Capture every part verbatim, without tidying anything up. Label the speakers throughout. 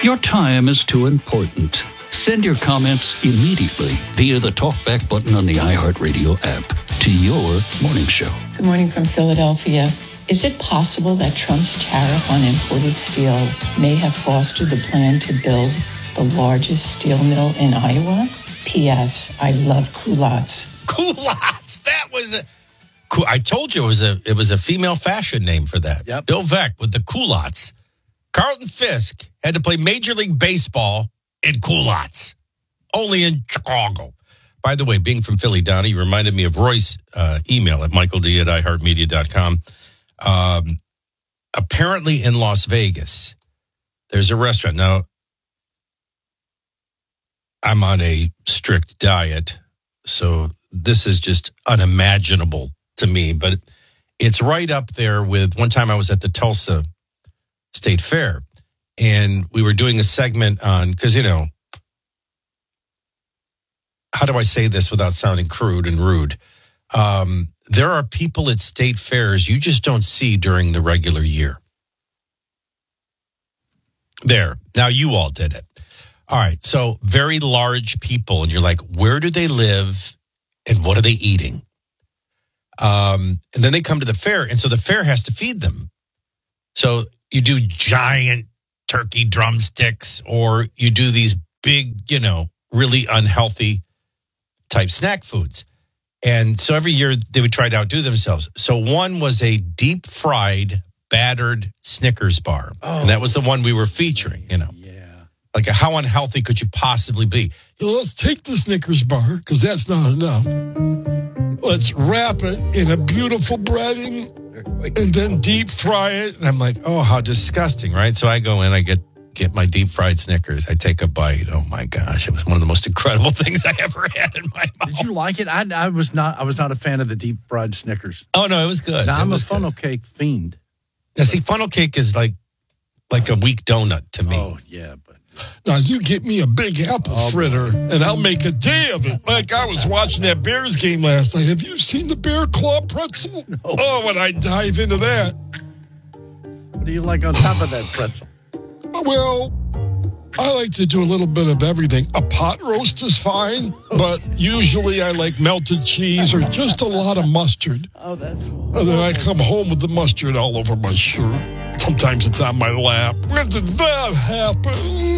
Speaker 1: Your time is too important. Send your comments immediately via the TalkBack button on the iHeartRadio app to your morning show.
Speaker 2: Good morning from Philadelphia. Is it possible that Trump's tariff on imported steel may have fostered the plan to build the largest steel mill in Iowa? P S. I love culottes.
Speaker 3: Culottes. That was a. I told you it was a it was a female fashion name for that.
Speaker 4: Yep.
Speaker 3: Bill Veeck with the culottes. Carlton Fisk had to play Major League Baseball in culottes, only in Chicago. By the way, being from Philly, Donnie, you reminded me of Roy's uh, email at michael d at i heart media dot com. Um, apparently in Las Vegas, there's a restaurant. Now, I'm on a strict diet, so this is just unimaginable to me, but it's right up there with one time I was at the Tulsa State Fair, and we were doing a segment on, because, you know, how do I say this without sounding crude and rude? Um, there are people at state fairs you just don't see during the regular year. There. Now, you all did it. All right. So very large people, and you're like, where do they live and what are they eating? Um, and then they come to the fair, and so the fair has to feed them. So you do giant turkey drumsticks, or you do these big, you know, really unhealthy type snack foods. And so every year they would try to outdo themselves. So one was a deep fried, battered Snickers bar. Oh. And that was the one we were featuring, you know.
Speaker 4: Yeah.
Speaker 3: Like, how unhealthy could you possibly be?
Speaker 5: Let's take the Snickers bar, because that's not enough. Let's wrap it in a beautiful breading and then deep fry it.
Speaker 3: And I'm like, oh, how disgusting, right? So I go in, I get get my deep fried Snickers. I take a bite. Oh my gosh, it was one of the most incredible things I ever had in my mouth.
Speaker 4: Did you like it? I, I was not. I was not a fan of the deep fried Snickers.
Speaker 3: Oh no, it was good.
Speaker 4: Now,
Speaker 3: it
Speaker 4: I'm
Speaker 3: was
Speaker 4: a funnel
Speaker 3: good.
Speaker 4: cake fiend.
Speaker 3: Now, see, funnel cake is like like a weak donut to me.
Speaker 4: Oh yeah, but
Speaker 5: now you get me a big apple oh, fritter, and I'll make a day of it. Like I was watching that Bears game last night. Have you seen the Bear Claw pretzel? No. Oh, when I dive into that.
Speaker 4: What do you like on top of that pretzel?
Speaker 5: Well, I like to do a little bit of everything. A pot roast is fine, okay. But usually I like melted cheese or just a lot of mustard.
Speaker 4: Oh, that's
Speaker 5: cool. And then I come home with the mustard all over my shirt. Sometimes it's on my lap. When did that happen?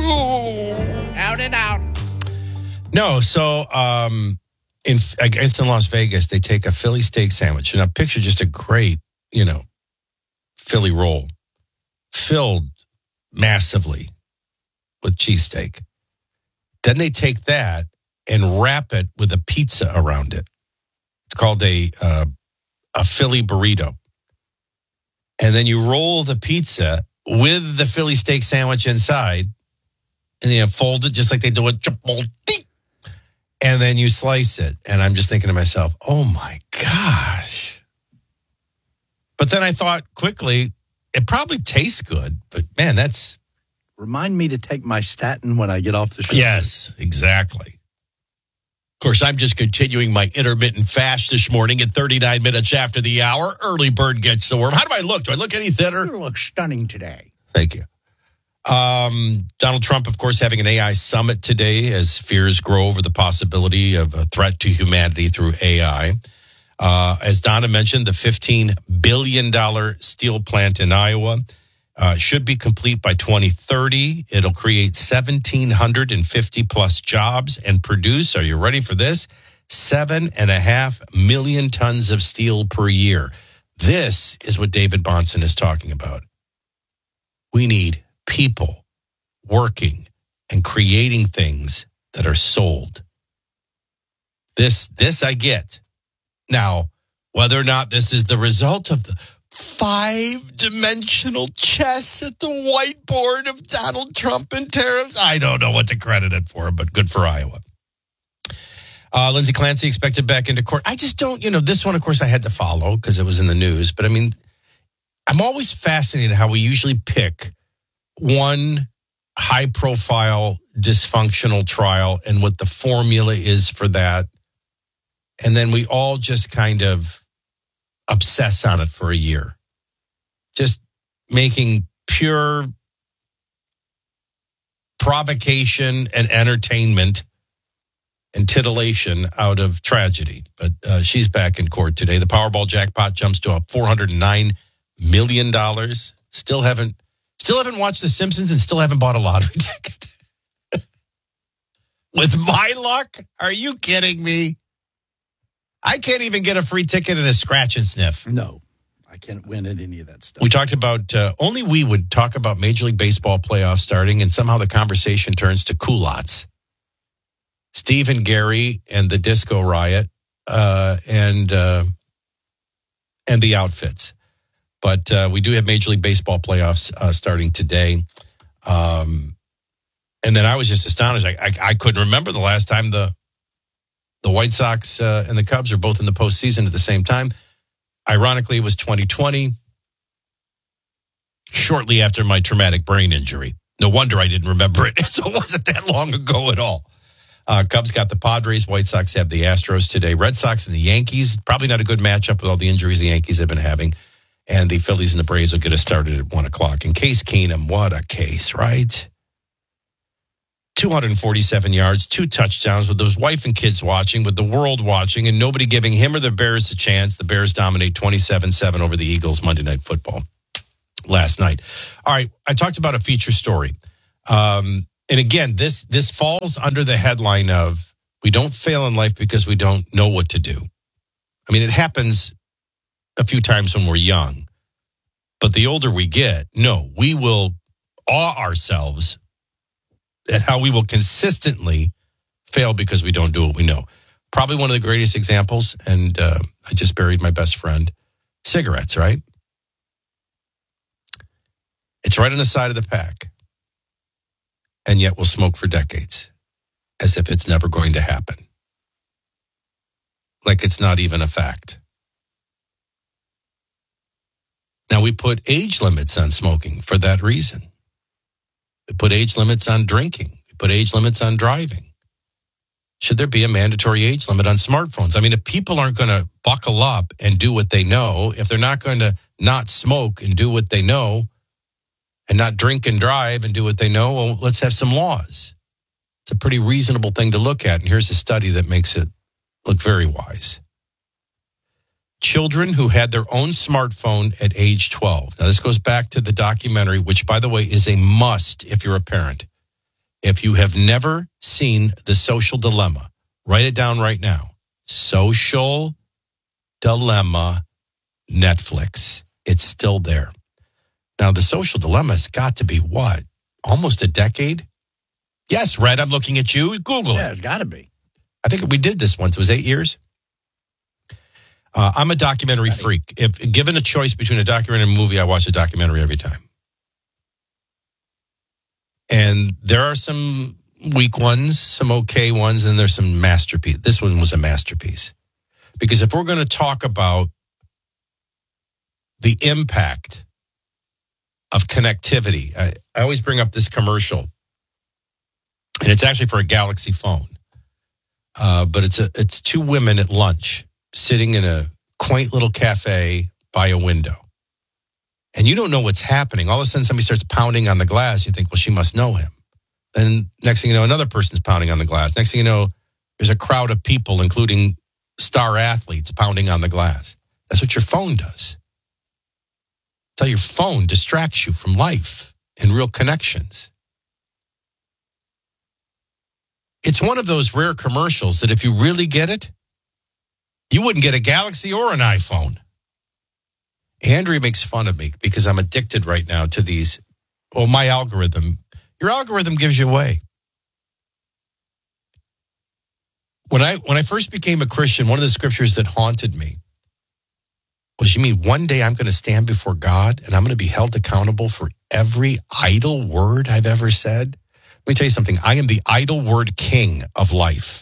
Speaker 5: Oh.
Speaker 4: Out and out.
Speaker 3: No, so um, in I guess in Las Vegas, they take a Philly steak sandwich. And I picture just a great, you know, Philly roll filled massively with cheesesteak. Then they take that and wrap it with a pizza around it. It's called a uh, a Philly burrito. And then you roll the pizza with the Philly steak sandwich inside, and then you fold it just like they do at Chipotle. And then you slice it. And I'm just thinking to myself, oh my gosh. But then I thought quickly, it probably tastes good, but man, that's...
Speaker 4: Remind me to take my statin when I get off the show.
Speaker 3: Yes, exactly. Of course, I'm just continuing my intermittent fast this morning at thirty-nine minutes after the hour. Early bird gets the worm. How do I look? Do I look any thinner?
Speaker 4: You look stunning today.
Speaker 3: Thank you. Um, Donald Trump, of course, having an A I summit today as fears grow over the possibility of a threat to humanity through A I. Uh, as Donna mentioned, the fifteen billion dollars steel plant in Iowa uh, should be complete by twenty thirty. It'll create one thousand seven hundred fifty plus jobs and produce, are you ready for this? Seven and a half million tons of steel per year. This is what David Bahnsen is talking about. We need people working and creating things that are sold. This, this I get. Now, whether or not this is the result of the five-dimensional chess at the whiteboard of Donald Trump and tariffs, I don't know what to credit it for, but good for Iowa. Uh, Lindsey Clancy expected back into court. I just don't, you know, this one, of course, I had to follow because it was in the news. But, I mean, I'm always fascinated how we usually pick one high-profile dysfunctional trial and what the formula is for that. And then we all just kind of obsess on it for a year. Just making pure provocation and entertainment and titillation out of tragedy. But uh, she's back in court today. The Powerball jackpot jumps to four hundred nine million dollars. Still haven't, still haven't watched The Simpsons and still haven't bought a lottery ticket. With my luck? Are you kidding me? I can't even get a free ticket and a scratch and sniff.
Speaker 4: No, I can't win at any of that stuff.
Speaker 3: We talked about, uh, only we would talk about Major League Baseball playoffs starting, and somehow the conversation turns to culottes. Steve and Gary and the Disco Riot uh, and uh, and the outfits. But uh, we do have Major League Baseball playoffs uh, starting today. Um, and then I was just astonished. I, I, I couldn't remember the last time the the White Sox uh, and the Cubs are both in the postseason at the same time. Ironically, it was twenty twenty, shortly after my traumatic brain injury. No wonder I didn't remember it. So it wasn't that long ago at all. Uh, Cubs got the Padres. White Sox have the Astros today. Red Sox and the Yankees. Probably not a good matchup with all the injuries the Yankees have been having. And the Phillies and the Braves will get us started at one o'clock. And Case Keenum, what a case, right? two hundred forty-seven yards, two touchdowns with his wife and kids watching, with the world watching, and nobody giving him or the Bears a chance. The Bears dominate twenty-seven seven over the Eagles Monday Night Football last night. All right, I talked about a feature story. Um, and again, this this falls under the headline of we don't fail in life because we don't know what to do. I mean, it happens a few times when we're young. But the older we get, no, we will awe ourselves at how we will consistently fail because we don't do what we know. Probably one of the greatest examples, and uh, I just buried my best friend, cigarettes, right? It's right on the side of the pack. And yet we'll smoke for decades as if it's never going to happen. Like it's not even a fact. Now, we put age limits on smoking for that reason. We put age limits on drinking. We put age limits on driving. Should there be a mandatory age limit on smartphones? I mean, if people aren't going to buckle up and do what they know, if they're not going to not smoke and do what they know, and not drink and drive and do what they know, well, let's have some laws. It's a pretty reasonable thing to look at. And here's a study that makes it look very wise. Children who had their own smartphone at age twelve. Now, this goes back to the documentary, which, by the way, is a must if you're a parent. If you have never seen The Social Dilemma, write it down right now. Social Dilemma, Netflix. It's still there. Now, The Social Dilemma has got to be what? Almost a decade? Yes, Red, I'm looking at you. Google it.
Speaker 4: Yeah, it's got to be.
Speaker 3: I think we did this once. It was eight years. Uh, I'm a documentary freak. If given a choice between a documentary and a movie, I watch a documentary every time. And there are some weak ones, some okay ones, and there's some masterpiece. This one was a masterpiece. Because if we're going to talk about the impact of connectivity, I, I always bring up this commercial. And it's actually for a Galaxy phone. Uh, but it's a it's two women at lunch sitting in a quaint little cafe by a window. And you don't know what's happening. All of a sudden, somebody starts pounding on the glass. You think, well, she must know him. Then next thing you know, another person's pounding on the glass. Next thing you know, there's a crowd of people, including star athletes, pounding on the glass. That's what your phone does. That's how your phone distracts you from life and real connections. It's one of those rare commercials that if you really get it, you wouldn't get a Galaxy or an iPhone. Andrea makes fun of me because I'm addicted right now to these. Well, my algorithm, your algorithm gives you away. When I when I first became a Christian, one of the scriptures that haunted me was, you mean one day I'm going to stand before God and I'm going to be held accountable for every idle word I've ever said? Let me tell you something. I am the idle word king of life.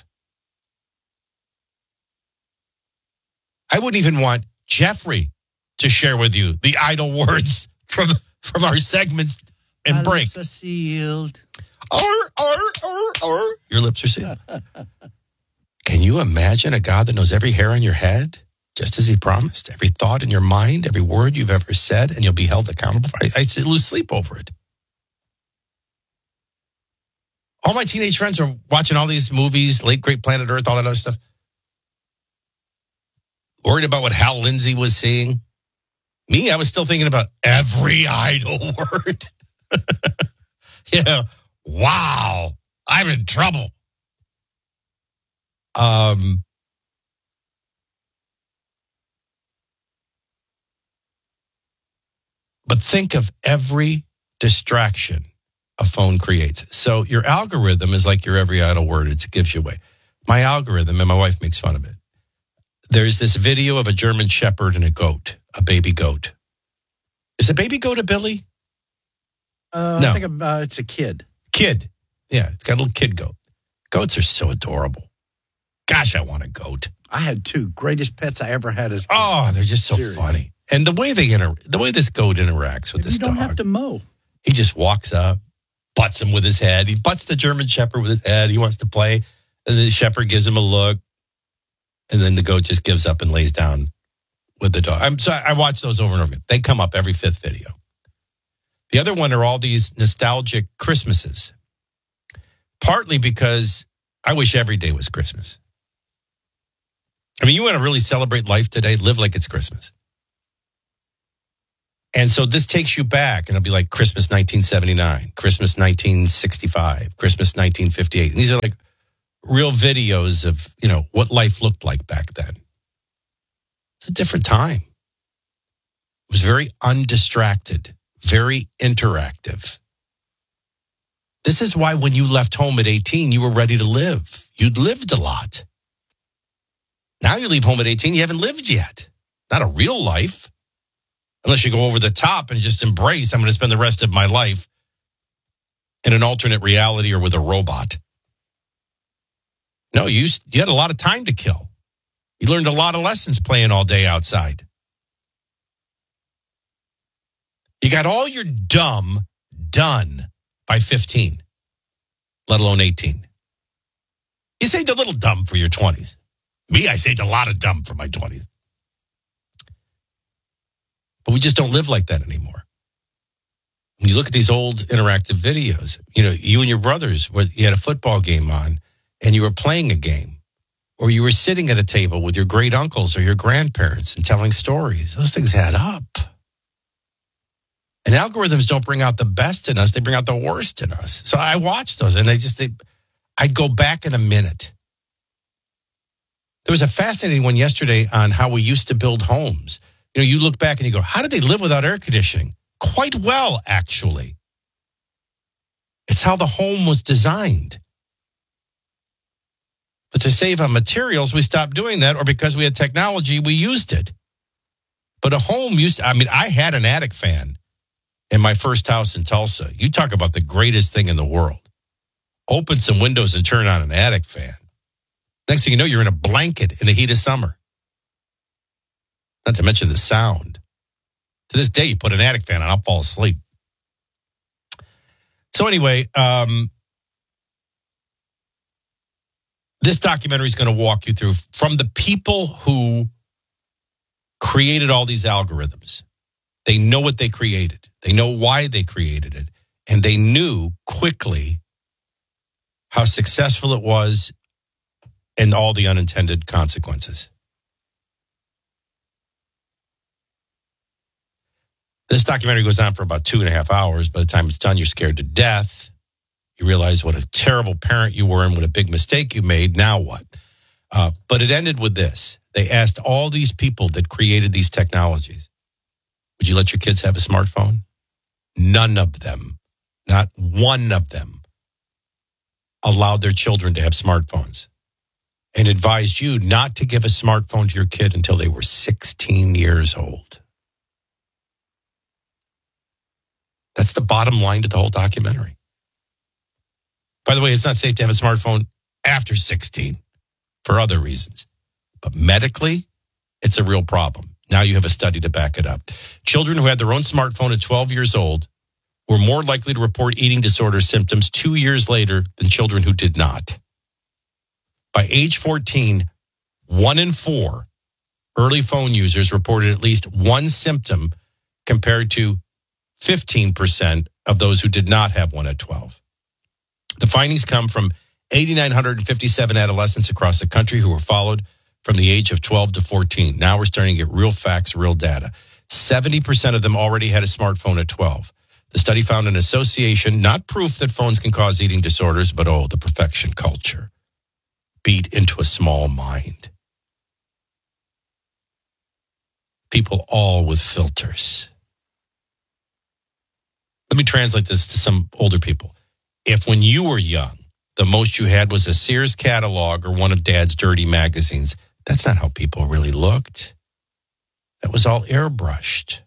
Speaker 3: I wouldn't even want Jeffrey to share with you the idle words from, from our segments and break.
Speaker 4: Lips are sealed.
Speaker 3: Arr, arr, arr, arr. Your lips are sealed. Can you imagine a God that knows every hair on your head, just as he promised? Every thought in your mind, every word you've ever said, and you'll be held accountable for it. I, I lose sleep over it. All my teenage friends are watching all these movies, Late Great Planet Earth, all that other stuff. Worried about what Hal Lindsey was seeing. Me, I was still thinking about every idle word. Yeah. Wow. I'm in trouble. Um, but think of every distraction a phone creates. So your algorithm is like your every idle word. It gives you away. My algorithm, and my wife makes fun of it. There's this video of a German shepherd and a goat, a baby goat. Is a baby goat a Billy?
Speaker 4: Uh,
Speaker 3: No.
Speaker 4: I think uh, it's a kid.
Speaker 3: Kid. Yeah, it's got a little kid goat. Goats are so adorable. Gosh, I want a goat.
Speaker 4: I had two greatest pets I ever had as a kid.
Speaker 3: Oh, they're just so
Speaker 4: Seriously.
Speaker 3: funny. And the way they inter- the way this goat interacts with
Speaker 4: You
Speaker 3: this
Speaker 4: don't
Speaker 3: dog.
Speaker 4: have to mow.
Speaker 3: He just walks up, butts him with his head. He butts the German shepherd with his head. He wants to play. And the shepherd gives him a look. And then the goat just gives up and lays down with the dog. I'm sorry, I watch those over and over again. They come up every fifth video. The other one are all these nostalgic Christmases. Partly because I wish every day was Christmas. I mean, you want to really celebrate life today, live like it's Christmas. And so this takes you back, and it'll be like Christmas nineteen seventy-nine, Christmas nineteen sixty-five, Christmas nineteen fifty-eight. And these are like real videos of, you know, what life looked like back then. It's a different time. It was very undistracted, very interactive. This is why when you left home at eighteen, you were ready to live. You'd lived a lot. Now you leave home at eighteen, you haven't lived yet. Not a real life. Unless you go over the top and just embrace, I'm going to spend the rest of my life in an alternate reality or with a robot. No, you, you had a lot of time to kill. You learned a lot of lessons playing all day outside. You got all your dumb done by fifteen, let alone eighteen. You saved a little dumb for your twenties. Me, I saved a lot of dumb for my twenties. But we just don't live like that anymore. When you look at these old interactive videos, you know, you and your brothers, you had a football game on and you were playing a game, or you were sitting at a table with your great uncles or your grandparents and telling stories. Those things add up. And algorithms don't bring out the best in us. They bring out the worst in us. So I watched those and they just, they, I'd go back in a minute. There was a fascinating one yesterday on how we used to build homes. You know, you look back and you go, how did they live without air conditioning? Quite well, actually. It's how the home was designed. But to save on materials, we stopped doing that, or because we had technology, we used it. But a home used to, I mean, I had an attic fan in my first house in Tulsa. You talk about the greatest thing in the world. Open some windows and turn on an attic fan. Next thing you know, you're in a blanket in the heat of summer. Not to mention the sound. To this day, you put an attic fan on, I'll fall asleep. So anyway, um, this documentary is going to walk you through from the people who created all these algorithms. They know what they created. They know why they created it. And they knew quickly how successful it was and all the unintended consequences. This documentary goes on for about two and a half hours. By the time it's done, you're scared to death. You realize what a terrible parent you were and what a big mistake you made. Now what? Uh, but it ended with this. They asked all these people that created these technologies, would you let your kids have a smartphone? None of them, not one of them, allowed their children to have smartphones and advised you not to give a smartphone to your kid until they were sixteen years old. That's the bottom line to the whole documentary. By the way, it's not safe to have a smartphone after sixteen for other reasons. But medically, it's a real problem. Now you have a study to back it up. Children who had their own smartphone at twelve years old were more likely to report eating disorder symptoms two years later than children who did not. By age fourteen, one in four early phone users reported at least one symptom compared to fifteen percent of those who did not have one at twelve. The findings come from eight thousand nine hundred fifty-seven adolescents across the country who were followed from the age of twelve to fourteen. Now we're starting to get real facts, real data. seventy percent of them already had a smartphone at twelve. The study found an association, not proof that phones can cause eating disorders, but oh, the perfection culture. Beat into a small mind. People all with filters. Let me translate this to some older people. If when you were young, the most you had was a Sears catalog or one of Dad's dirty magazines, that's not how people really looked. That was all airbrushed.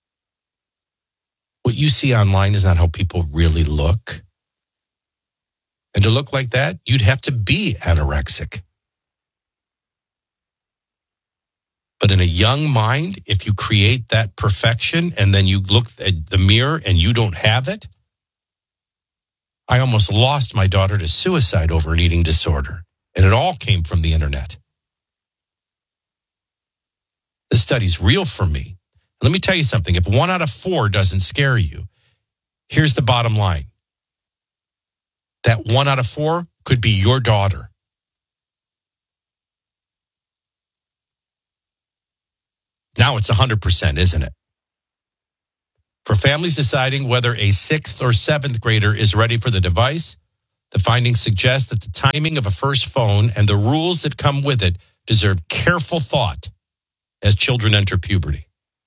Speaker 3: What you see online is not how people really look. And to look like that, you'd have to be anorexic. But in a young mind, if you create that perfection and then you look at the mirror and you don't have it, I almost lost my daughter to suicide over an eating disorder. And it all came from the internet. This study's real for me. Let me tell you something. If one out of four doesn't scare you, here's the bottom line. That one out of four could be your daughter. Now it's one hundred percent, isn't it? For families deciding whether a sixth or seventh grader is ready for the device, the findings suggest that the timing of a first phone and the rules that come with it deserve careful thought as children enter puberty.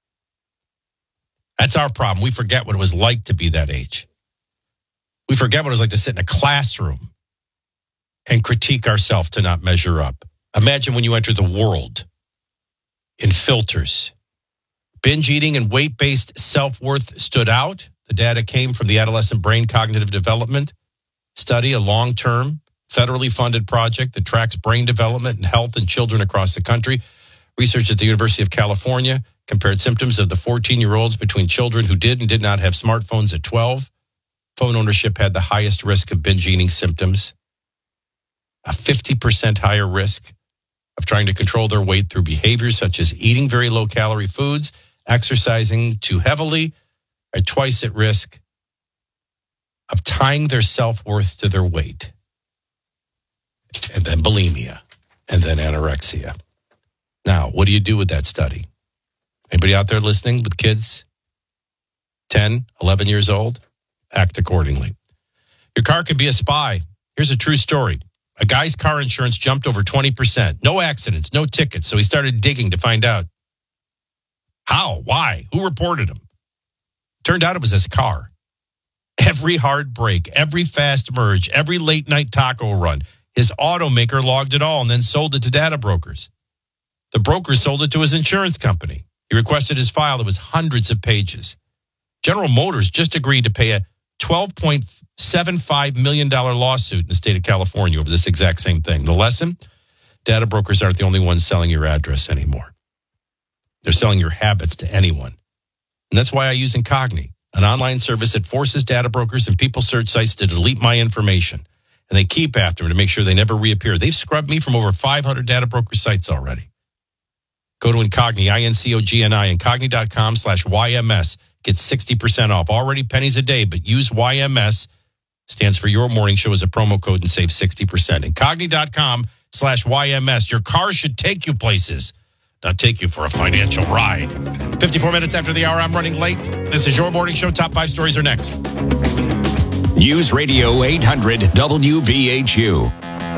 Speaker 3: That's our problem. We forget what it was like to be that age. We forget what it was like to sit in a classroom and critique ourselves to not measure up. Imagine when you enter the world in filters. Binge eating and weight-based self-worth stood out. The data came from the Adolescent Brain Cognitive Development Study, a long-term, federally funded project that tracks brain development and health in children across the country. Research at the University of California compared symptoms of the fourteen-year-olds between children who did and did not have smartphones at twelve. Phone ownership had the highest risk of binge eating symptoms, a fifty percent higher risk of trying to control their weight through behaviors such as eating very low-calorie foods, exercising too heavily, are twice at risk of tying their self-worth to their weight, and then bulimia, and then anorexia. Now, what do you do with that study? Anybody out there listening with kids, ten, eleven years old? Act accordingly. Your car could be a spy. Here's a true story. A guy's car insurance jumped over twenty percent. No accidents, no tickets, so he started digging to find out. How? Why? Who reported him? Turned out it was his car. Every hard brake, every fast merge, every late night taco run, his automaker logged it all and then sold it to data brokers. The broker sold it to his insurance company. He requested his file. It was hundreds of pages. General Motors just agreed to pay a twelve point seven five million dollars lawsuit in the state of California over this exact same thing. The lesson? Data brokers aren't the only ones selling your address anymore. They're selling your habits to anyone. And that's why I use Incogni, an online service that forces data brokers and people search sites to delete my information. And they keep after me to make sure they never reappear. They've scrubbed me from over five hundred data broker sites already. Go to Incogni, I N C O G N I, Incogni.com slash YMS. Get sixty percent off. Already pennies a day, but use Y M S, stands for Your Morning Show, as a promo code and save sixty percent. Incogni.com slash YMS. Your car should take you places, not take you for a financial ride. fifty-four minutes after the hour, I'm running late. This is Your Morning Show. Top five stories are next.
Speaker 1: News Radio eight hundred W V H U.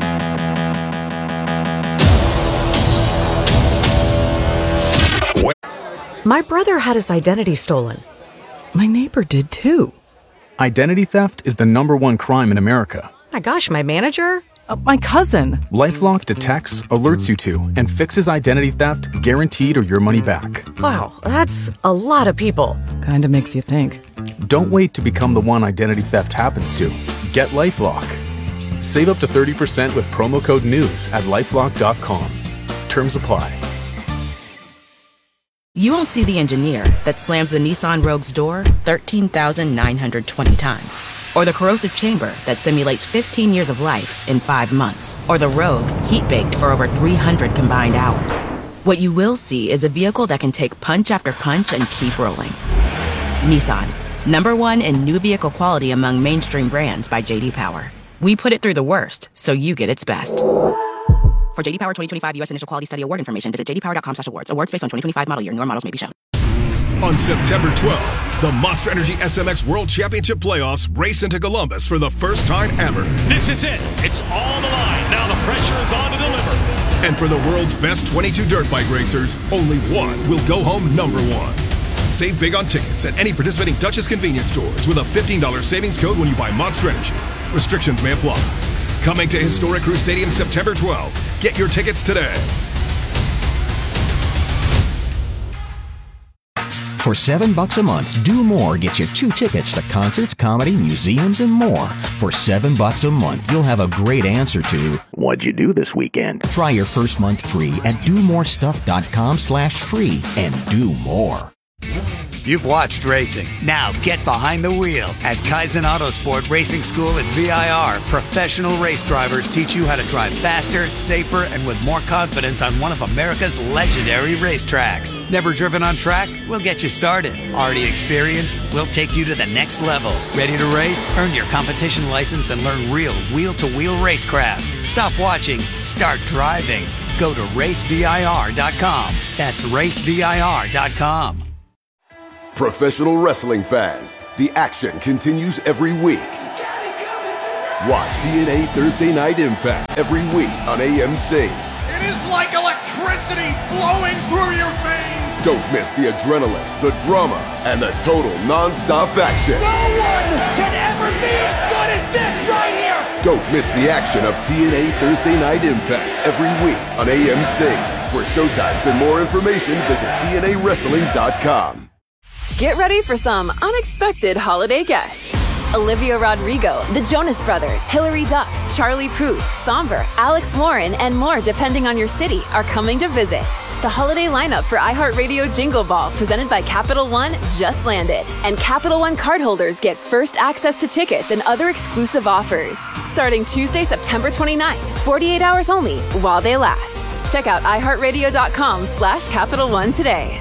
Speaker 6: My brother had his identity stolen. My neighbor did too.
Speaker 7: Identity theft is the number one crime in America.
Speaker 6: My gosh, my manager? Uh, my cousin.
Speaker 7: LifeLock detects, alerts you to, and fixes identity theft guaranteed or your money back.
Speaker 6: Wow, that's a lot of people. Kinda makes you think.
Speaker 7: Don't wait to become the one identity theft happens to. Get LifeLock. Save up to thirty percent with promo code NEWS at LifeLock dot com. Terms apply.
Speaker 8: You won't see the engineer that slams the Nissan Rogue's door thirteen thousand nine hundred twenty times. Or the corrosive chamber that simulates fifteen years of life in five months. Or the Rogue heat-baked for over three hundred combined hours. What you will see is a vehicle that can take punch after punch and keep rolling. Nissan, number one in new vehicle quality among mainstream brands by J D Power. We put it through the worst, so you get its best. For J D Power twenty twenty-five U S Initial Quality Study Award information, visit j d power dot com slash awards. Awards based on twenty twenty-five model year. Newer models may be shown.
Speaker 9: On September twelfth, the Monster Energy S M X World Championship Playoffs race into Columbus for the first time ever.
Speaker 10: This is it. It's all the line. Now the pressure is on to deliver.
Speaker 9: And for the world's best twenty-two dirt bike racers, only one will go home number one. Save big on tickets at any participating Dutchess convenience stores with a fifteen dollars savings code when you buy Monster Energy. Restrictions may apply. Coming to Historic Crew Stadium September twelfth. Get your tickets today.
Speaker 11: For seven bucks a month, Do More gets you two tickets to concerts, comedy, museums, and more. For seven bucks a month, you'll have a great answer to what'd you do this weekend? Try your first month free at do more stuff dot com slash free and do more.
Speaker 12: You've watched racing. Now get behind the wheel. At Kaizen Autosport Racing School at V I R, professional race drivers teach you how to drive faster, safer, and with more confidence on one of America's legendary racetracks. Never driven on track? We'll get you started. Already experienced? We'll take you to the next level. Ready to race? Earn your competition license and learn real wheel-to-wheel racecraft. Stop watching. Start driving. Go to race V I R dot com. That's race V I R dot com.
Speaker 13: Professional wrestling fans, the action continues every week. Watch T N A Thursday Night Impact every week on A M C.
Speaker 14: It is like electricity flowing through your veins.
Speaker 13: Don't miss the adrenaline, the drama, and the total non-stop action.
Speaker 14: No one can ever be as good as this right here.
Speaker 13: Don't miss the action of T N A Thursday Night Impact every week on A M C. For showtimes and more information, visit T N A wrestling dot com.
Speaker 15: Get ready for some unexpected holiday guests. Olivia Rodrigo, the Jonas Brothers, Hilary Duff, Charlie Puth, Somber, Alex Warren, and more depending on your city are coming to visit. The holiday lineup for iHeartRadio Jingle Ball presented by Capital One just landed. And Capital One cardholders get first access to tickets and other exclusive offers. Starting Tuesday, September twenty-ninth, forty-eight hours only while they last. Check out i heart radio dot com slash Capital One today.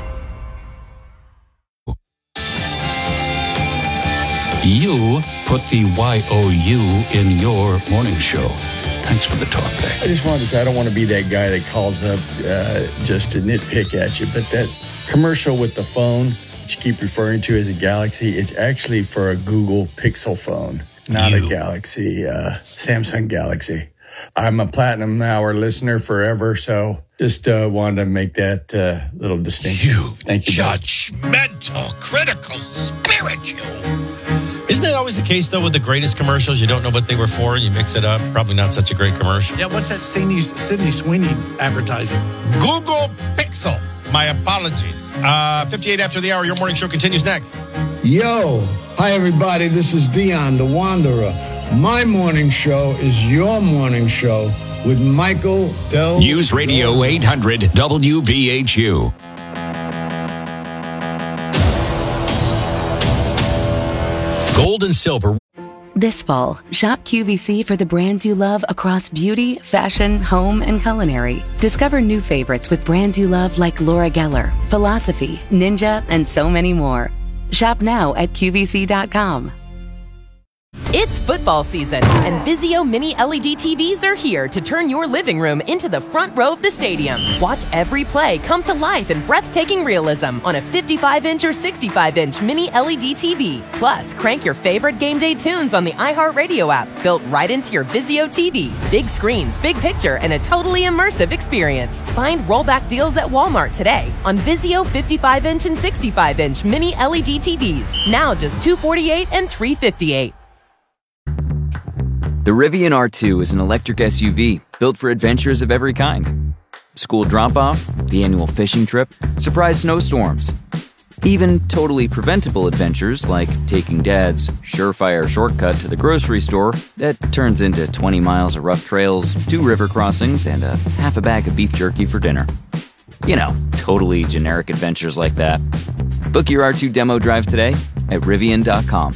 Speaker 1: You put the Y O U in your morning show. Thanks for the talk back.
Speaker 16: I just wanted to say, I don't want to be that guy that calls up uh, just to nitpick at you, but that commercial with the phone that you keep referring to as a Galaxy, it's actually for a Google Pixel phone, not you. a Galaxy, uh, Samsung Galaxy. I'm a Platinum Hour listener forever, so just uh, wanted to make that uh, little distinction.
Speaker 3: You
Speaker 16: Thank you,
Speaker 3: judgmental, critical, spiritual. Isn't that always the case, though, with the greatest commercials? You don't know what they were for, and you mix it up. Probably not such a great commercial.
Speaker 4: Yeah, what's that Sydney, Sydney Sweeney advertising?
Speaker 3: Google Pixel. My apologies. Uh, fifty-eight after the hour. Your morning show continues next.
Speaker 17: Yo. Hi, everybody. This is Dion, the Wanderer. My morning show is your morning show with Michael Del...
Speaker 1: News Radio eight hundred W V H U.
Speaker 3: Gold and silver.
Speaker 18: This fall, shop Q V C for the brands you love across beauty, fashion, home, and culinary. Discover new favorites with brands you love like Laura Geller, Philosophy, Ninja, and so many more. Shop now at Q V C dot com.
Speaker 19: It's football season, and Vizio Mini L E D T Vs are here to turn your living room into the front row of the stadium. Watch every play come to life in breathtaking realism on a fifty-five inch or sixty-five inch Mini L E D T V. Plus, crank your favorite game day tunes on the iHeartRadio app, built right into your Vizio T V. Big screens, big picture, and a totally immersive experience. Find rollback deals at Walmart today on Vizio fifty-five inch and sixty-five inch Mini L E D T Vs. Now just two hundred forty-eight dollars and three hundred fifty-eight dollars.
Speaker 20: The Rivian R two is an electric S U V built for adventures of every kind. School drop-off, the annual fishing trip, surprise snowstorms. Even totally preventable adventures like taking Dad's surefire shortcut to the grocery store that turns into twenty miles of rough trails, two river crossings, and a half a bag of beef jerky for dinner. You know, totally generic adventures like that. Book your R two demo drive today at Rivian dot com.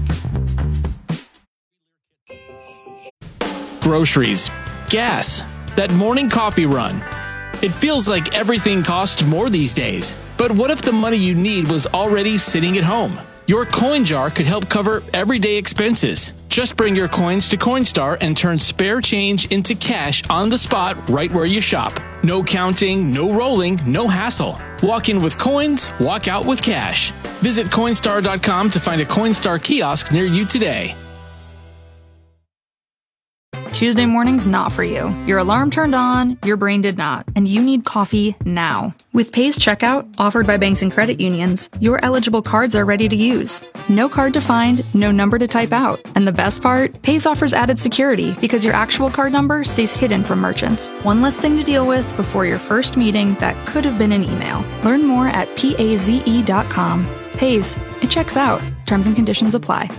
Speaker 21: Groceries, gas, that morning coffee run. It feels like everything costs more these days. But what if the money you need was already sitting at home? Your coin jar could help cover everyday expenses. Just bring your coins to Coinstar and turn spare change into cash on the spot right where you shop. No counting, no rolling, no hassle. Walk in with coins, walk out with cash. Visit Coinstar dot com to find a Coinstar kiosk near you today.
Speaker 2: Tuesday morning's not for you. Your alarm turned on, your brain did not, and you need coffee now. With Pace Checkout, offered by banks and credit unions, your eligible cards are ready to use. No card to find, no number to type out. And the best part? Pace offers added security because your actual card number stays hidden from merchants. One less thing to deal with before your first meeting that could have been an email. Learn more at paze dot com. Pace, it checks out. Terms and conditions apply.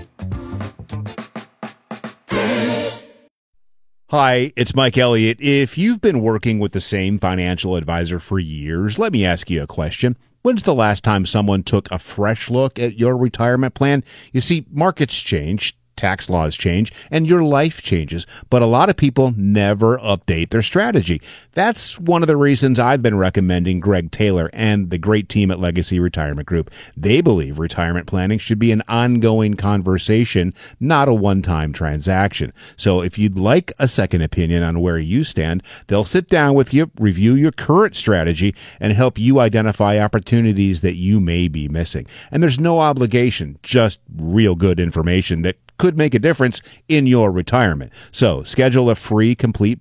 Speaker 22: Hi, it's Mike Elliott. If you've been working with the same financial advisor for years, let me ask you a question. When's the last time someone took a fresh look at your retirement plan? You see, markets change, tax laws change, and your life changes, but a lot of people never update their strategy. That's one of the reasons I've been recommending Greg Taylor and the great team at Legacy Retirement Group. They believe retirement planning should be an ongoing conversation, not a one-time transaction. So if you'd like a second opinion on where you stand, they'll sit down with you, review your current strategy, and help you identify opportunities that you may be missing. And there's no obligation, just real good information that could make a difference in your retirement. So schedule a free, complete